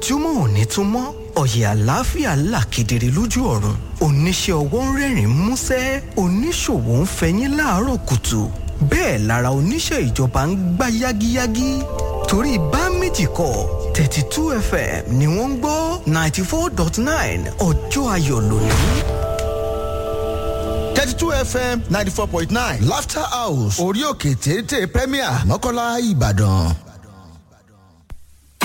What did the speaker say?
ojúmọ́ òní tún mọ́ ọ̀yẹ̀ àlàáfíà là kedere lójú ọ̀run oníṣẹ́ ọwọ́ ń rẹ́rìn músẹ́ oníṣòwò ń fẹyín láàárọ̀ kùtù bẹ́ẹ̀ lára oníṣẹ́ ìjọba ń gbá yágíyágí torí bá méjì kọ́ 32 FM ni wọ́n ń gbọ́ 94.9 ọjọ́ ayọ̀ lónìí. 32 FM 94.9 Laughter House orí òkè téńté Premier Mọ́kọ́lá Ìbàdàn.